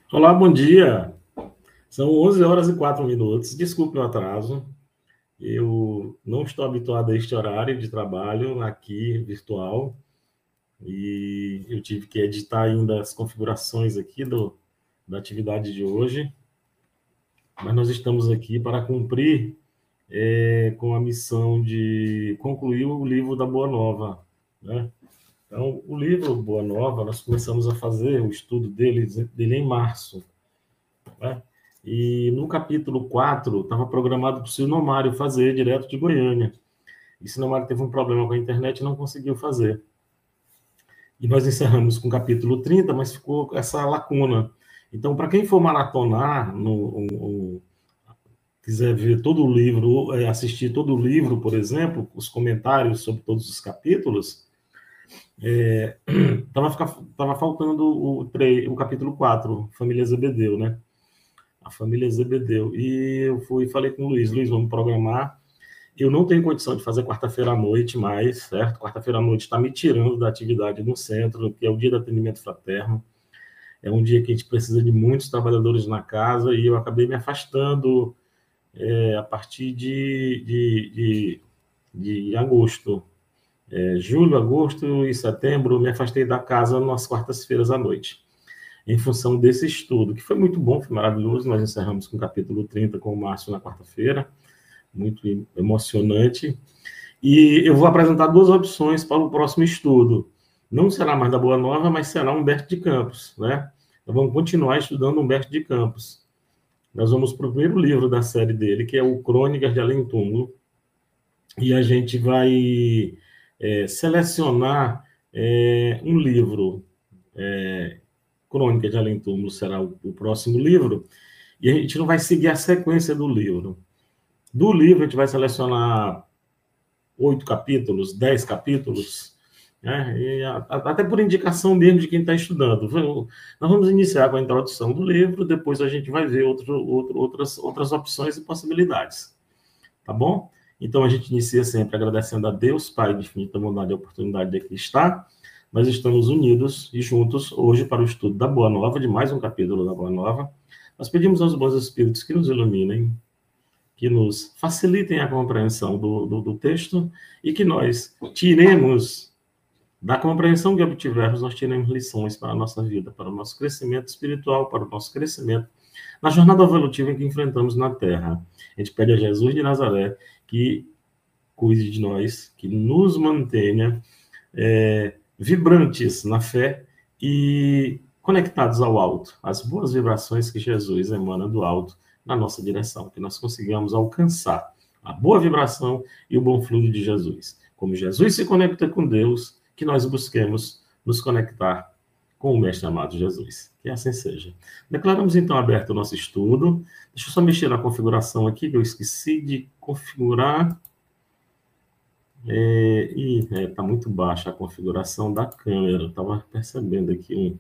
Olá, bom dia. São 11 horas e 4 minutos. Desculpe o atraso. Eu não estou habituado a este horário de trabalho aqui, virtual, e eu tive que editar ainda as configurações aqui da atividade de hoje, mas nós estamos aqui para cumprir com a missão de concluir o livro da Boa Nova, né? Então, o livro Boa Nova, nós começamos a fazer o estudo dele em março, né? E no capítulo 4 estava programado para o Silnomário fazer direto de Goiânia. E o Silnomário teve um problema com a internet e não conseguiu fazer. E nós encerramos com o capítulo 30, mas ficou essa lacuna. Então, para quem for maratonar, quiser ver todo o livro, assistir todo o livro, por exemplo, os comentários sobre todos os capítulos, estava faltando o capítulo 4, Família Zebedeu, né? A família Zebedeu. E eu falei com o Luiz, vamos programar. Eu não tenho condição de fazer quarta-feira à noite mais, certo? Quarta-feira à noite está me tirando da atividade no centro, que é o dia do atendimento fraterno. É um dia que a gente precisa de muitos trabalhadores na casa e eu acabei me afastando a partir de agosto. Julho, agosto e setembro, me afastei da casa nas quartas-feiras à noite, em função desse estudo, que foi muito bom, foi maravilhoso. Nós encerramos com o capítulo 30 com o Márcio na quarta-feira, muito emocionante. E eu vou apresentar duas opções para o próximo estudo. Não será mais da Boa Nova, mas será Humberto de Campos, né? Nós vamos continuar estudando Humberto de Campos. Nós vamos para o primeiro livro da série dele, que é o Crônicas de Além Túmulo, e a gente vai selecionar um livro, Crônicas de Além Túmulo será o próximo livro, e a gente não vai seguir a sequência do livro. Do livro, a gente vai selecionar 8 capítulos, 10 capítulos, né? E até por indicação mesmo de quem está estudando. Nós vamos iniciar com a introdução do livro, depois a gente vai ver outras opções e possibilidades. Tá bom? Então, a gente inicia sempre agradecendo a Deus, Pai de infinita bondade e oportunidade de aqui estar. Nós estamos unidos e juntos hoje para o estudo da Boa Nova, de mais um capítulo da Boa Nova. Nós pedimos aos bons espíritos que nos iluminem, que nos facilitem a compreensão do texto e que nós tiremos, da compreensão que obtivermos, nós tiremos lições para a nossa vida, para o nosso crescimento espiritual, para o nosso crescimento na jornada evolutiva em que enfrentamos na Terra. A gente pede a Jesus de Nazaré que cuide de nós, que nos mantenha vibrantes na fé e conectados ao alto, as boas vibrações que Jesus emana do alto na nossa direção, que nós consigamos alcançar a boa vibração e o bom fluido de Jesus. Como Jesus se conecta com Deus, que nós busquemos nos conectar com o Mestre amado Jesus. Que assim seja. Declaramos então aberto o nosso estudo. Deixa eu só mexer na configuração aqui, que eu esqueci de configurar. Está muito baixa a configuração da câmera. Eu estava percebendo aqui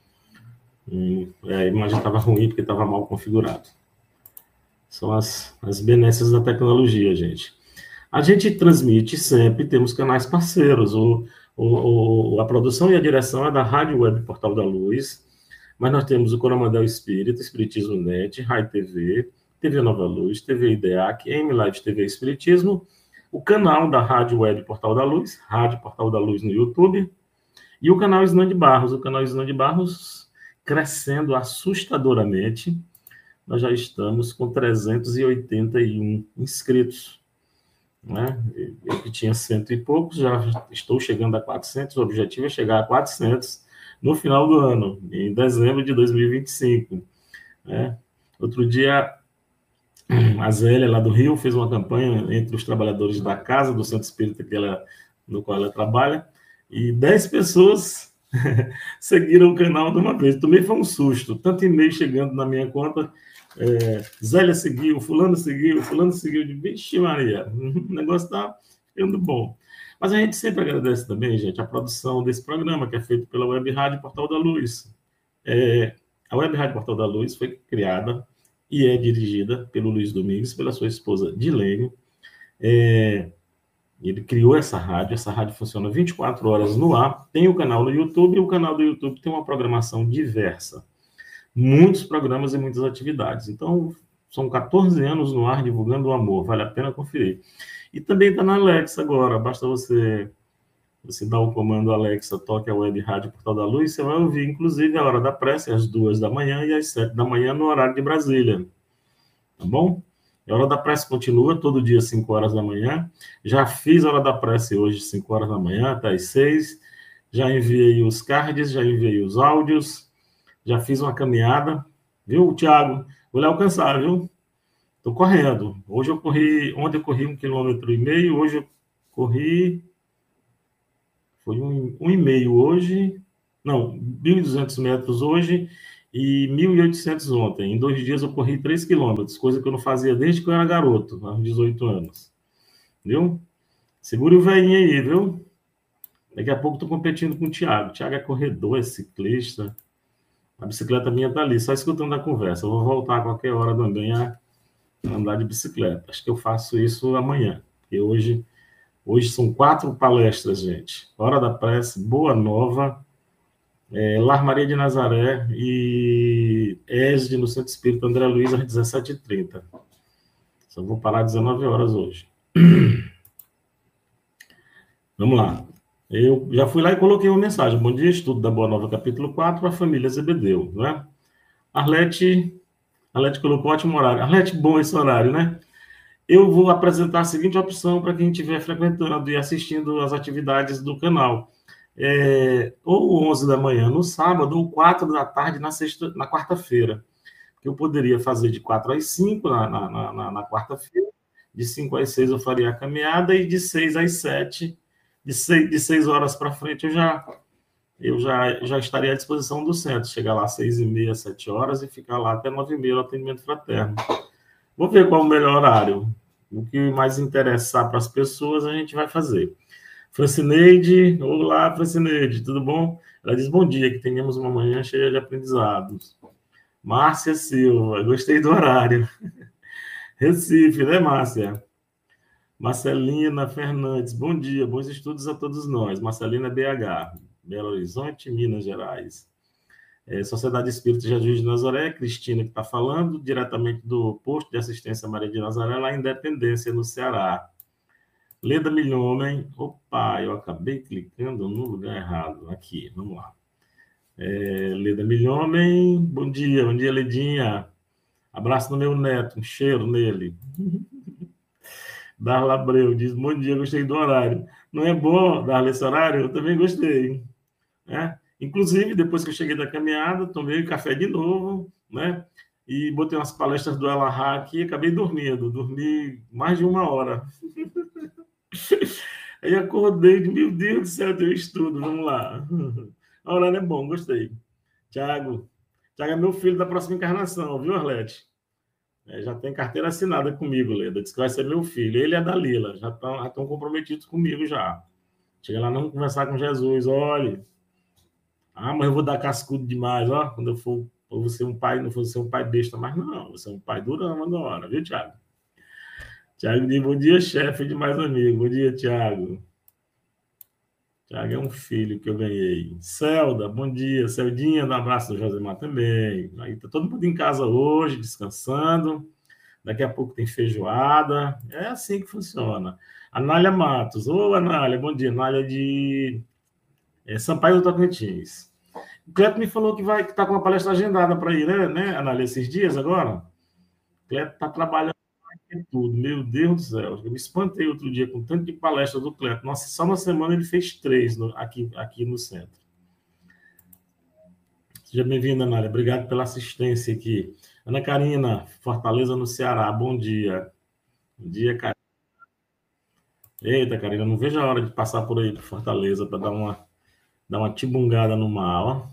a imagem estava ruim porque estava mal configurado. São as benesses da tecnologia, gente. A gente transmite sempre, temos canais parceiros. A produção e a direção é da Rádio Web Portal da Luz, mas nós temos o Coromandel Espírita, Espiritismo Net, Rai TV, TV Nova Luz, TV IDEAC, M-Live TV Espiritismo, o canal da Rádio Web Portal da Luz, Rádio Portal da Luz no YouTube, e o canal Isnan de Barros. O canal Isnan de Barros crescendo assustadoramente. Nós já estamos com 381 inscritos, né? Eu que tinha 100 e poucos, já estou chegando a 400. O objetivo é chegar a 400 no final do ano, em dezembro de 2025. Né? Outro dia, a Zélia, lá do Rio, fez uma campanha entre os trabalhadores da casa, do Centro Espírita no qual ela trabalha, e 10 pessoas seguiram o canal de uma vez. Também foi um susto, tanto e-mail chegando na minha conta. Zélia seguiu, fulano seguiu, de vixe Maria, o negócio está ficando bom. Mas a gente sempre agradece também, gente, a produção desse programa, que é feito pela Web Rádio Portal da Luz. A Web Rádio Portal da Luz foi criada e é dirigida pelo Luiz Domingues, pela sua esposa Dilene. Ele criou essa rádio funciona 24 horas no ar, tem o canal no YouTube, e o canal do YouTube tem uma programação diversa. muitos programas e muitas atividades. Então, são 14 anos no ar divulgando o amor, vale a pena conferir. E também está na Alexa agora, basta você dar o comando Alexa, toque a web rádio Portal da Luz, você vai ouvir, inclusive, a hora da prece, às 2 da manhã e às 7 da manhã, no horário de Brasília. Tá bom? A hora da prece continua, todo dia, 5 horas da manhã. Já fiz a hora da prece hoje, 5 horas da manhã, até às 6. Já enviei os cards, já enviei os áudios, já fiz uma caminhada, viu, Tiago? Vou lhe alcançar, viu? Estou correndo. Ontem eu corri 1,5 km, hoje eu corri, foi 1,5 hoje, não, 1.200 metros hoje e 1.800 ontem. Em 2 dias eu corri 3 quilômetros, coisa que eu não fazia desde que eu era garoto, aos 18 anos. Viu? Segure o velhinho aí, viu? Daqui a pouco estou competindo com o Thiago. O Thiago é corredor, é ciclista. A bicicleta minha está ali, só escutando a conversa. Eu vou voltar a qualquer hora também a andar de bicicleta. Acho que eu faço isso amanhã. Porque hoje são 4 palestras, gente. Hora da Prece, Boa Nova, Lar Maria de Nazaré e ESD no Centro Espírita André Luiz às 17h30. Só vou parar às 19 horas hoje. Vamos lá. Eu já fui lá e coloquei uma mensagem. Bom dia, estudo da Boa Nova, capítulo 4, a família Zebedeu, né? Arlete colocou ótimo horário. Arlete, bom esse horário, né? Eu vou apresentar a seguinte opção para quem estiver frequentando e assistindo as atividades do canal. Ou 11 da manhã no sábado, ou 4 da tarde na quarta-feira. Eu poderia fazer de 4 às 5 na quarta-feira, de 5 às 6 eu faria a caminhada, e de 6 às 7, de 6 horas para frente, eu já estaria à disposição do centro, chegar lá às 6h30, 7 horas, e ficar lá até 9h30 no atendimento fraterno. Vou ver qual é o melhor horário. O que mais interessar para as pessoas, a gente vai fazer. Francineide, olá, Francineide, tudo bom? Ela diz, bom dia, que tenhamos uma manhã cheia de aprendizados. Márcia Silva, gostei do horário. Recife, né, Márcia? Marcelina Fernandes, bom dia, bons estudos a todos nós. Marcelina BH, Belo Horizonte, Minas Gerais. Sociedade Espírita Jesus de Nazaré, Cristina que está falando, diretamente do posto de assistência Maria de Nazaré, lá em Independência, no Ceará. Leda Milhomem, opa, eu acabei clicando no lugar errado. Aqui, vamos lá. Leda Milhomem, bom dia, Ledinha. Abraço no meu neto, um cheiro nele. Darla Abreu diz, bom dia, gostei do horário. Não é bom, Darla, esse horário? Eu também gostei. Né? Inclusive, depois que eu cheguei da caminhada, tomei café de novo, né? E botei umas palestras do Elahá aqui e acabei dormindo. Dormi mais de 1 hora. Aí acordei, meu Deus do céu, eu estudo, vamos lá. A horário é bom, gostei. Tiago é meu filho da próxima encarnação, viu, Arlete? Já tem carteira assinada comigo, Leda. Diz que vai ser meu filho. Ele é da Lila. Já estão comprometidos comigo já. Chega lá, não conversar com Jesus. Olha. Mas eu vou dar cascudo demais, ó. Quando eu for ser um pai, não for ser um pai besta, mas não. Vou ser um pai durão agora, viu, Tiago? Tiago diz, bom dia, chefe de mais amigo. Bom dia, Tiago. Tiago é um filho que eu ganhei. Celda, bom dia. Celdinha, um abraço do Josemar também. Aí tá todo mundo em casa hoje, descansando. Daqui a pouco tem feijoada. É assim que funciona. Anália Matos. Ô, Anália, bom dia. Anália de Sampaio do Tocantins. O Cleto me falou que tá com uma palestra agendada para ir, né, Anália, esses dias agora? O Cleto está trabalhando em tudo. Meu Deus do céu. Eu me espantei outro dia com tanto de palestra do Cleto. Nossa, só uma semana ele fez 3 aqui no centro. Seja bem-vinda, Anália. Obrigado pela assistência aqui. Ana Karina, Fortaleza, no Ceará. Bom dia. Bom dia, Karina. Eita, Karina, não vejo a hora de passar por aí, por Fortaleza, para dar uma tibungada no mar, ó.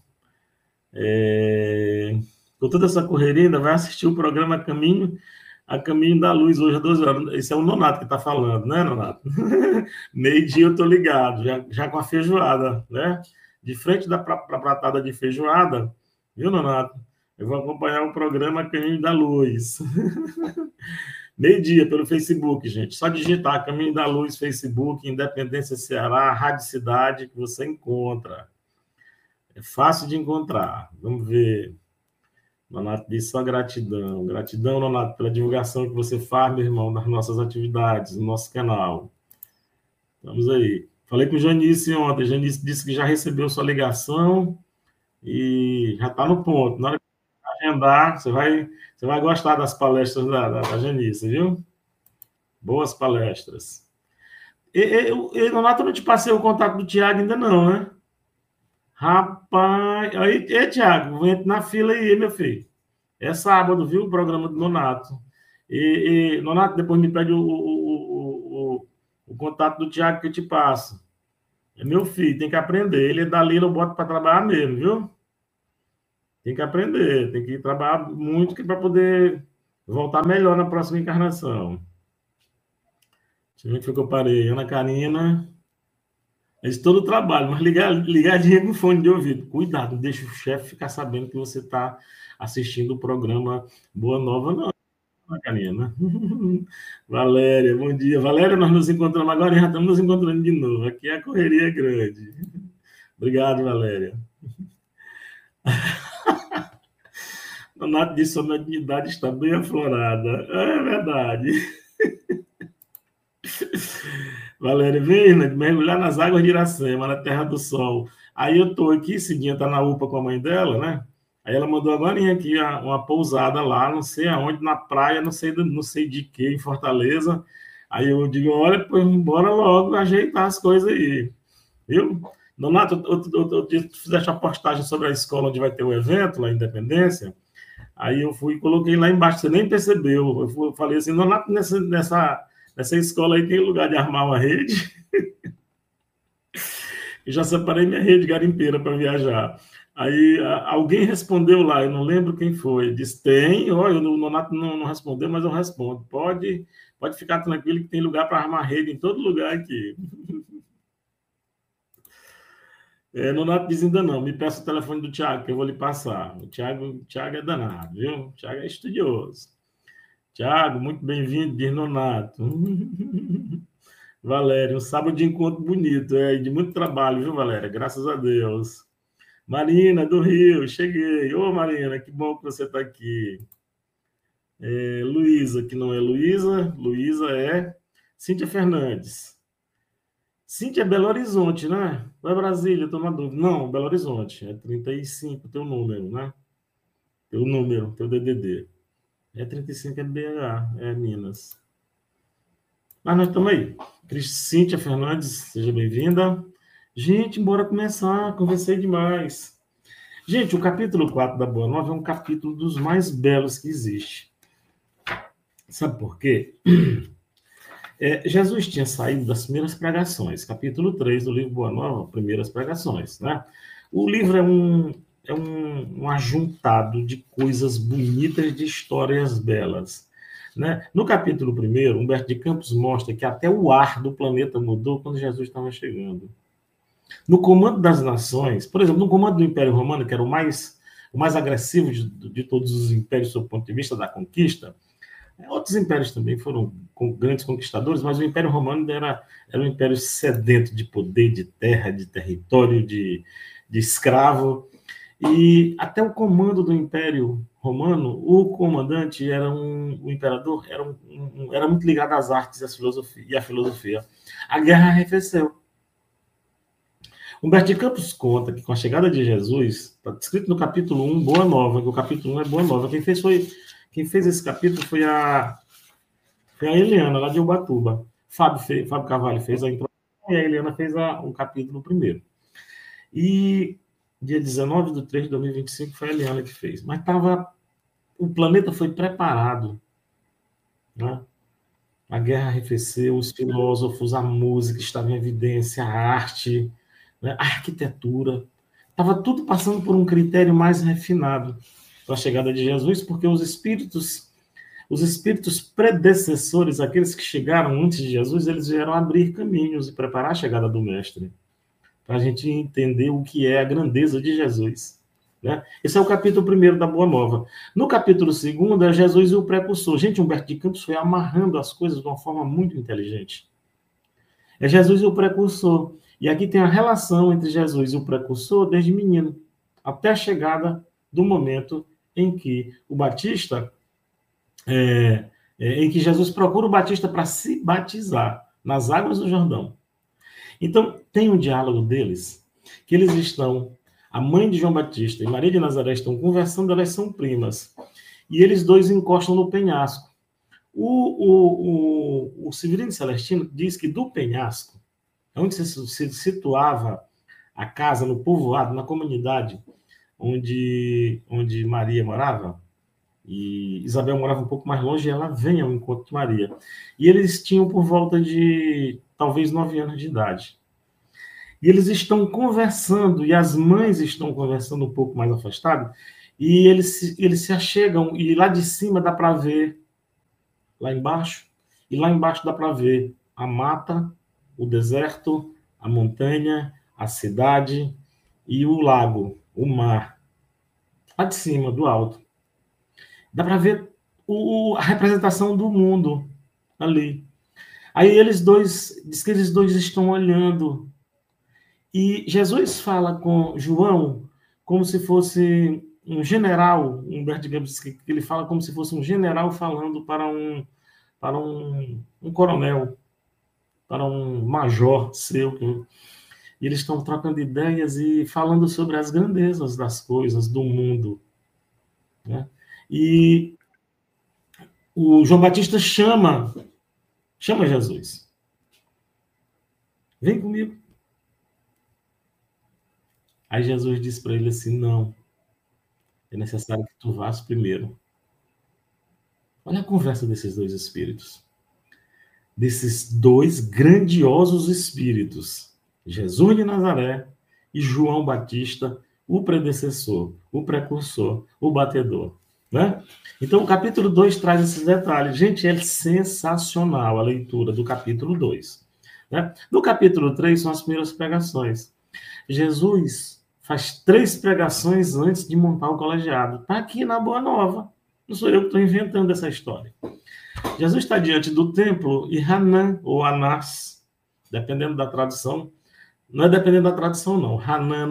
Com toda essa correria, ainda vai assistir o programa a Caminho da Luz, hoje às 12 horas. Esse é o Nonato que está falando, né, Nonato? Meio-dia eu tô ligado, já com a feijoada, né? De frente para a pratada de feijoada, viu, Nonato? Eu vou acompanhar o programa Caminho da Luz. Meio-dia pelo Facebook, gente. Só digitar Caminho da Luz, Facebook, Independência Ceará, Rádio Cidade, que você encontra. É fácil de encontrar. Vamos ver. Nonato diz só gratidão. Gratidão, Nonato, pela divulgação que você faz, meu irmão, nas nossas atividades, no nosso canal. Vamos aí. Falei com o Janice ontem. Janice disse que já recebeu sua ligação e já está no ponto. Na hora que agendar, você vai gostar das palestras da Janice, viu? Boas palestras. Nonato, eu não te passei o contato do Tiago ainda não, né? Rapaz, aí, Tiago, entra na fila aí, meu filho. É sábado, viu? O programa do Nonato. Nonato, depois me pede o contato do Tiago que eu te passo. É meu filho, tem que aprender. Ele é da Lila, eu boto para trabalhar mesmo, viu? Tem que aprender, tem que trabalhar muito para poder voltar melhor na próxima encarnação. Deixa eu ver o que foi que eu parei. Ana Karina. É todo o trabalho, mas ligadinha com fone de ouvido. Cuidado, não deixa o chefe ficar sabendo que você está assistindo o programa Boa Nova, não, Karina. Valéria, bom dia. Valéria, nós nos encontramos agora e já estamos nos encontrando de novo. Aqui a correria é grande. Obrigado, Valéria. Donato disse que sua dignidade está bem aflorada. É verdade. Valéria, vem, né, mergulhar nas águas de Iracema, na Terra do Sol. Aí eu tô aqui, Cidinha tá na UPA com a mãe dela, né? Aí ela mandou agora aqui uma pousada lá, não sei aonde, na praia, não sei de que, em Fortaleza. Aí eu digo, olha, pois bora logo ajeitar as coisas aí, viu? Donato, eu fizeste a postagem sobre a escola onde vai ter o evento, lá em Independência. Aí eu fui e coloquei lá embaixo, você nem percebeu. Eu falei assim, Donato, nessa escola aí tem lugar de armar uma rede. Eu já separei minha rede garimpeira para viajar. Aí alguém respondeu lá, eu não lembro quem foi. Disse, tem, olha, o Nonato não respondeu, mas eu respondo. Pode ficar tranquilo que tem lugar para armar rede em todo lugar aqui. Nonato diz ainda não, me peça o telefone do Thiago, que eu vou lhe passar. O Thiago é danado, viu? O Thiago é estudioso. Thiago, muito bem-vindo, diz Nonato. Valéria, um sábado de encontro bonito, de muito trabalho, viu, Valéria? Graças a Deus. Marina, do Rio, cheguei. Ô, Marina, que bom que você está aqui. Luísa, que não é Luísa, Luísa é Cíntia Fernandes. Cíntia é Belo Horizonte, né? Ou é Brasília, estou na dúvida. Não, Belo Horizonte, é 35, teu número, né? Teu DDD. 35 é BH, é Minas. Mas nós estamos aí. Cíntia Fernandes, seja bem-vinda. Gente, bora começar, conversei demais. Gente, o capítulo 4 da Boa Nova é um capítulo dos mais belos que existe. Sabe por quê? Jesus tinha saído das primeiras pregações, capítulo 3 do livro Boa Nova, primeiras pregações, né? O livro é um ajuntado de coisas bonitas, de histórias belas. Né? No capítulo 1, Humberto de Campos mostra que até o ar do planeta mudou quando Jesus estava chegando. No comando das nações, por exemplo, no comando do Império Romano, que era o mais agressivo de todos os impérios, do ponto de vista da conquista, outros impérios também foram grandes conquistadores, mas o Império Romano era um império sedento de poder, de terra, de território, de escravo. E até o comando do Império Romano, o comandante o imperador, era muito ligado às artes e à filosofia. A guerra arrefeceu. Humberto de Campos conta que com a chegada de Jesus, está escrito no capítulo 1, Boa Nova, que o capítulo 1 é Boa Nova. Quem fez esse capítulo foi a Eliana, lá de Ubatuba. Fábio Carvalho fez a introdução e a Eliana fez o capítulo 1. E dia 19/3/2025 foi a Eliana que fez. Mas o planeta foi preparado. Né? A guerra arrefeceu, os filósofos, a música estava em evidência, a arte, né? A arquitetura. Estava tudo passando por um critério mais refinado para a chegada de Jesus, porque os espíritos predecessores, aqueles que chegaram antes de Jesus, eles vieram abrir caminhos e preparar a chegada do Mestre, para a gente entender o que é a grandeza de Jesus. Né? Esse é o capítulo 1 da Boa Nova. No capítulo 2 é Jesus e o precursor. Gente, Humberto de Campos foi amarrando as coisas de uma forma muito inteligente. É Jesus e o precursor. E aqui tem a relação entre Jesus e o precursor desde menino, até a chegada do momento em que o Batista, em que Jesus procura o Batista para se batizar nas águas do Jordão. Então, tem um diálogo deles, que eles estão, a mãe de João Batista e Maria de Nazaré estão conversando, elas são primas, e eles dois encostam no penhasco. O Severino Celestino diz que do penhasco, onde se situava a casa, no povoado, na comunidade onde Maria morava, e Isabel morava um pouco mais longe, e ela vem ao encontro de Maria. E eles tinham por volta de, talvez, 9 anos de idade. E eles estão conversando, e as mães estão conversando um pouco mais afastadas, e eles se achegam, e lá de cima dá para ver, lá embaixo, e lá embaixo dá para ver a mata, o deserto, a montanha, a cidade e o lago, o mar, lá de cima, do alto. Dá para ver a representação do mundo ali. Aí eles dois, diz que eles dois estão olhando. E Jesus fala com João como se fosse um general, Humberto Campos diz que ele fala como se fosse um general falando para um coronel, para um major seu. E eles estão trocando ideias e falando sobre as grandezas das coisas, do mundo. Né? E o João Batista chama Jesus. Vem comigo. Aí Jesus diz para ele assim, não, é necessário que tu vás primeiro. Olha a conversa desses dois espíritos. Desses dois grandiosos espíritos. Jesus de Nazaré e João Batista, o predecessor, o precursor, o batedor. Né? Então, o capítulo 2 traz esses detalhes. Gente, é sensacional a leitura do capítulo 2. Né? No capítulo 3 são as primeiras pregações. Jesus faz 3 pregações antes de montar o colegiado. Está aqui na Boa Nova. Não sou eu que estou inventando essa história. Jesus está diante do templo e Hanan, ou Anás, dependendo da tradução, não é dependendo da tradução, não. Hanan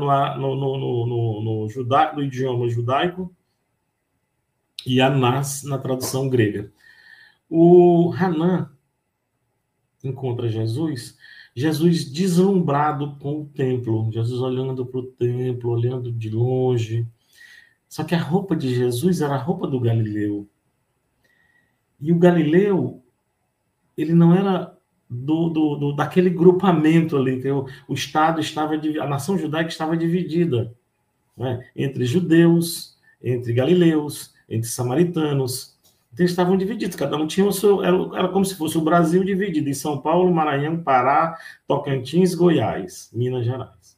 no idioma judaico e Anás na tradução grega. O Hanan encontra Jesus, Jesus deslumbrado com o templo, Jesus olhando para o templo, olhando de longe. Só que a roupa de Jesus era a roupa do Galileu. E o Galileu, ele não era daquele grupamento ali, que o Estado estava, a nação judaica estava dividida, né? Entre judeus, entre galileus, entre samaritanos. Então, eles estavam divididos, cada um tinha o seu. Era como se fosse o Brasil dividido em São Paulo, Maranhão, Pará, Tocantins, Goiás, Minas Gerais.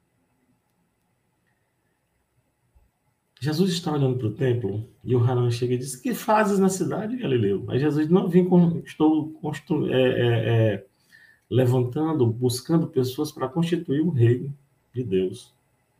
Jesus está olhando para o templo e o Hanan chega e diz: que fazes na cidade, Galileu? Aí Jesus não vim, estou levantando, buscando pessoas para constituir o reino de Deus.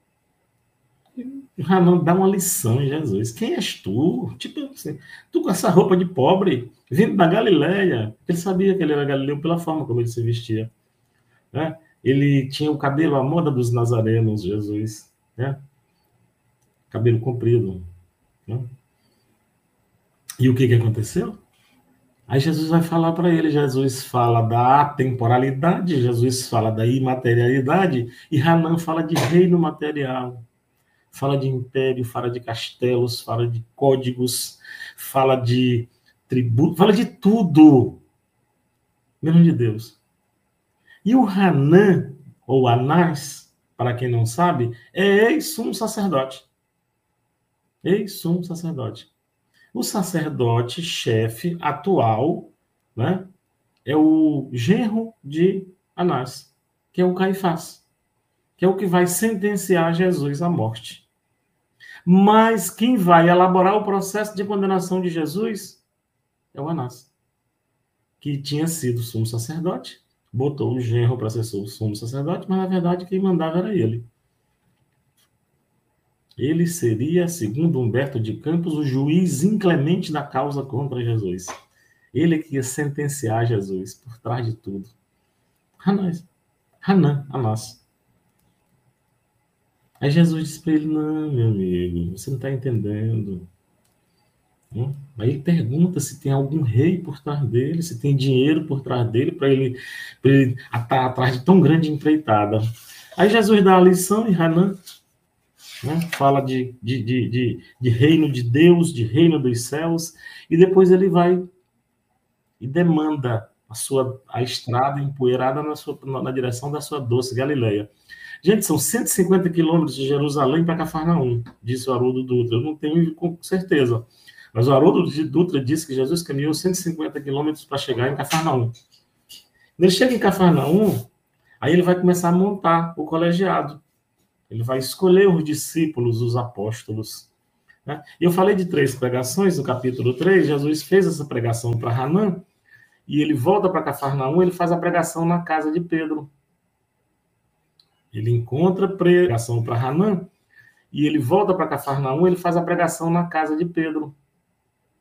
O Hanan dá uma lição em Jesus. Quem és tu? Tipo assim, tu com essa roupa de pobre, vindo da Galileia. Ele sabia que ele era galileu pela forma como ele se vestia. Né? Ele tinha o cabelo à moda dos nazarenos, Jesus. Né? Cabelo comprido. Né? E o que aconteceu? Aí Jesus vai falar para ele, Jesus fala da atemporalidade, Jesus fala da imaterialidade, e Hanan fala de reino material, fala de império, fala de castelos, fala de códigos, fala de tributo, fala de tudo, menos de Deus. E o Hanan, ou Anás, para quem não sabe, é ex-sumo sacerdote. Ex-sumo sacerdote. O sacerdote chefe atual, né, é o genro de Anás, que é o Caifás, que é o que vai sentenciar Jesus à morte. Mas quem vai elaborar o processo de condenação de Jesus é o Anás, que tinha sido sumo sacerdote, botou o genro para ser o sumo sacerdote, mas na verdade quem mandava era ele. Ele seria, segundo Humberto de Campos, o juiz inclemente da causa contra Jesus. Ele que ia sentenciar Jesus por trás de tudo. Anás. Aí Jesus disse para ele, não, meu amigo, você não está entendendo. Aí ele pergunta se tem algum rei por trás dele, se tem dinheiro por trás dele, para ele estar atrás de tão grande empreitada. Aí Jesus dá a lição em Hanan, né? Fala de reino de Deus, de reino dos céus, e depois ele vai e demanda a estrada empoeirada na direção da sua doce Galileia. Gente, são 150 quilômetros de Jerusalém para Cafarnaum, disse o Haroldo Dutra. Eu não tenho com certeza. Mas o Haroldo Dutra disse que Jesus caminhou 150 quilômetros para chegar em Cafarnaum. Quando ele chega em Cafarnaum, aí ele vai começar a montar o colegiado. Ele vai escolher os discípulos, os apóstolos. Né? E eu falei de 3 pregações no capítulo 3. Jesus fez essa pregação para Hanan, e ele volta para Cafarnaum, ele faz a pregação na casa de Pedro. Ele encontra pregação para Hanan, e ele volta para Cafarnaum, ele faz a pregação na casa de Pedro.